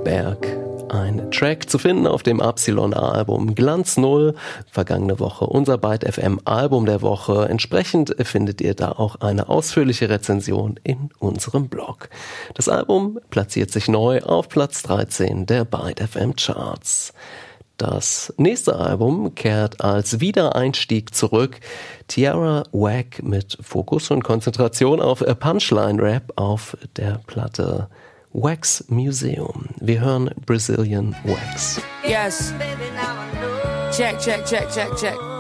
Berg. Ein Track zu finden auf dem Absilon-Album Glanz Null. Vergangene Woche unser Byte FM Album der Woche. Entsprechend findet ihr da auch eine ausführliche Rezension in unserem Blog. Das Album platziert sich neu auf Platz 13 der Byte FM Charts. Das nächste Album kehrt als Wiedereinstieg zurück. Tierra Whack mit Fokus und Konzentration auf Punchline-Rap auf der Platte Wax Museum. Wir hören Brazilian Wax. Yes. Check, check, check, check, check.